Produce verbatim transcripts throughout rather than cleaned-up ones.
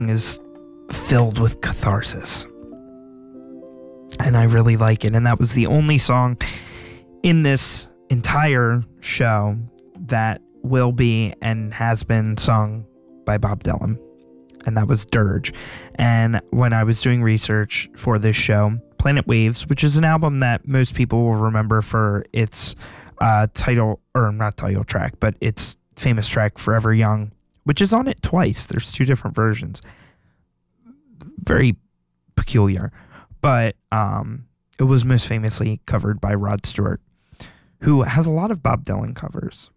is filled with catharsis. And I really like it. And that was the only song in this entire show that will be and has been sung by Bob Dylan. And that was Dirge. And when I was doing research for this show, Planet Waves, which is an album that most people will remember for its uh, title, or not title track, but its famous track, Forever Young, which is on it twice. There's two different versions. Very peculiar. But um, it was most famously covered by Rod Stewart, who has a lot of Bob Dylan covers.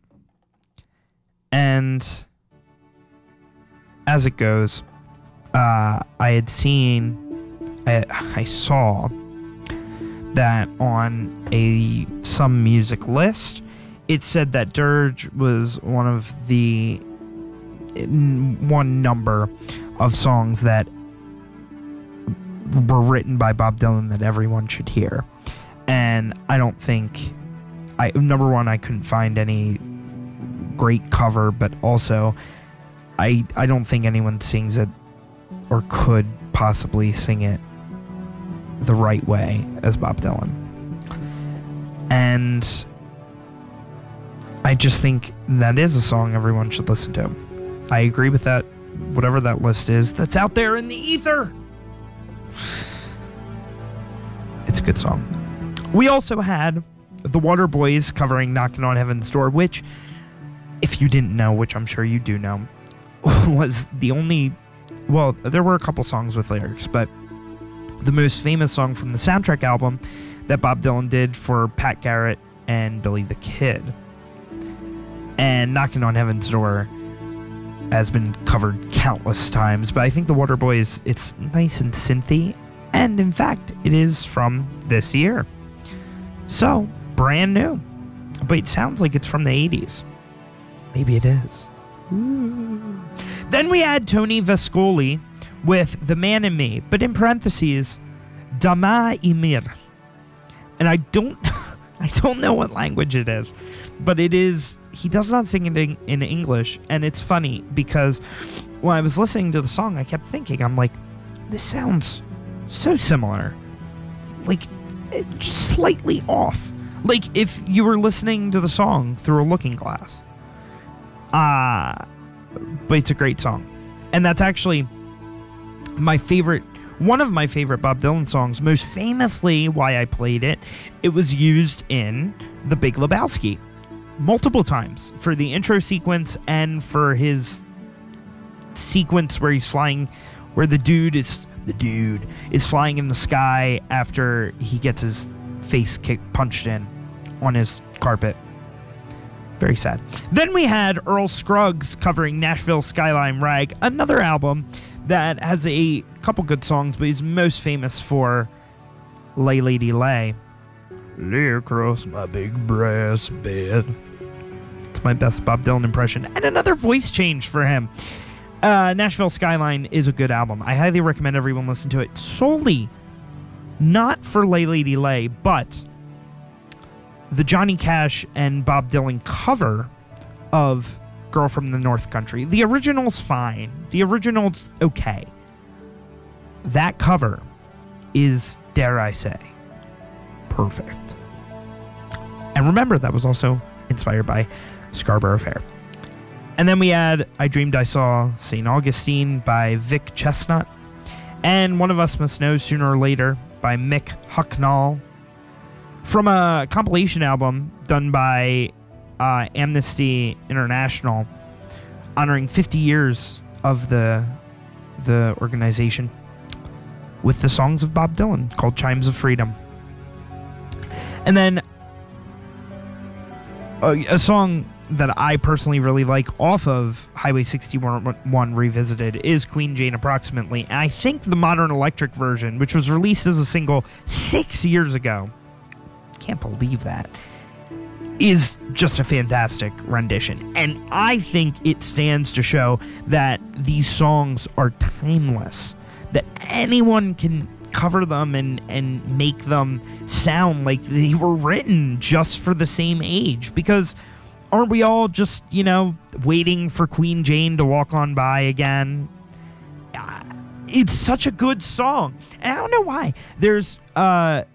And as it goes, uh, I had seen, I, I saw that on a some music list, it said that Dirge was one of the one number of songs that were written by Bob Dylan that everyone should hear. And I don't think, I number one, I couldn't find any great cover, but also I I don't think anyone sings it or could possibly sing it the right way as Bob Dylan. And I just think that is a song everyone should listen to. I agree with that, whatever that list is that's out there in the ether. It's a good song. We also had the Waterboys covering Knocking on Heaven's Door, which, if you didn't know, which I'm sure you do know, was the only, well, there were a couple songs with lyrics, but the most famous song from the soundtrack album that Bob Dylan did for Pat Garrett and Billy the Kid. And Knocking on Heaven's Door has been covered countless times, but I think the Waterboys, it's nice and synthy, and in fact, it is from this year. So, brand new. But it sounds like it's from the eighties. Maybe it is. Ooh. Then we had Tony Vascoli with The Man in Me, but in parentheses, Dama Emir. And I don't I don't know what language it is, but it is, he does not sing it in, in English, and it's funny because when I was listening to the song, I kept thinking, I'm like, this sounds so similar. Like, it, just slightly off. Like, if you were listening to the song through a looking glass. Ah, uh, but it's a great song. And that's actually my favorite, one of my favorite Bob Dylan songs. Most famously, why I played it, it was used in The Big Lebowski multiple times for the intro sequence and for his sequence where he's flying, where the dude is, the dude is flying in the sky after he gets his face kicked, punched in on his carpet. Very sad. Then we had Earl Scruggs covering Nashville Skyline Rag, another album that has a couple good songs, but he's most famous for Lay Lady Lay. Lay across my big brass bed. It's my best Bob Dylan impression. And another voice change for him. Uh, Nashville Skyline is a good album. I highly recommend everyone listen to it solely, not for Lay Lady Lay, but the Johnny Cash and Bob Dylan cover of Girl from the North Country. The original's fine. The original's okay. That cover is, dare I say, perfect. And remember, that was also inspired by Scarborough Fair. And then we had I Dreamed I Saw Saint Augustine by Vic Chestnut, and One of Us Must Know Sooner or Later by Mick Hucknall, from a compilation album done by uh, Amnesty International, honoring fifty years of the the organization, with the songs of Bob Dylan called Chimes of Freedom. And then a, a song that I personally really like off of Highway sixty-one Revisited is Queen Jane Approximately. And I think the Modern Electric version, which was released as a single six years ago, can't believe that, is just a fantastic rendition. And I think it stands to show that these songs are timeless, that anyone can cover them and, and make them sound like they were written just for the same age. Because aren't we all just, you know, waiting for Queen Jane to walk on by again? uh, it's such a good song. And I don't know why. There's uh,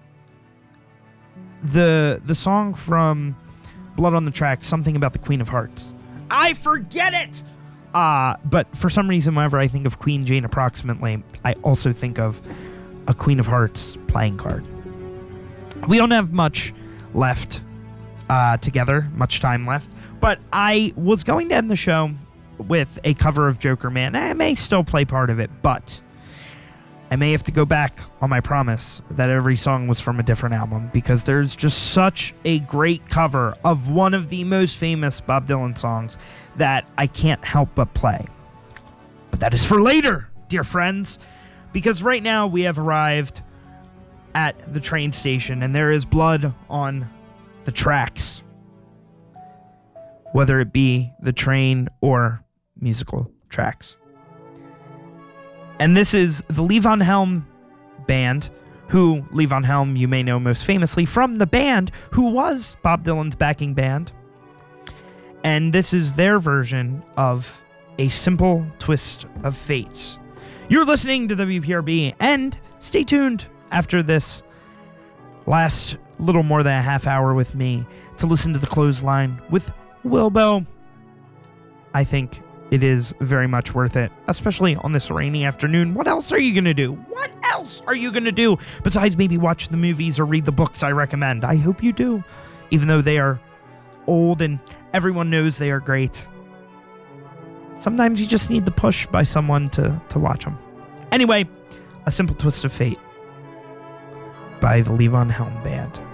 the the song from Blood on the Tracks, something about the Queen of Hearts. I forget it! Uh, but for some reason, whenever I think of Queen Jane approximately, I also think of a Queen of Hearts playing card. We don't have much left uh, together, much time left, but I was going to end the show with a cover of Joker Man. I may still play part of it, but I may have to go back on my promise that every song was from a different album, because there's just such a great cover of one of the most famous Bob Dylan songs that I can't help but play. But that is for later, dear friends, because right now we have arrived at the train station and there is blood on the tracks, whether it be the train or musical tracks. And this is the Levon Helm Band, who, Levon Helm, you may know most famously from the band, who was Bob Dylan's backing band. And this is their version of A Simple Twist of Fate. You're listening to W P R B, and stay tuned after this last little more than a half hour with me to listen to The Clothesline with Wilbo. I think it is very much worth it, especially on this rainy afternoon. What else are you going to do? What else are you going to do besides maybe watch the movies or read the books I recommend? I hope you do, even though they are old and everyone knows they are great. Sometimes you just need the push by someone to, to watch them. Anyway, A Simple Twist of Fate by the Levon Helm Band.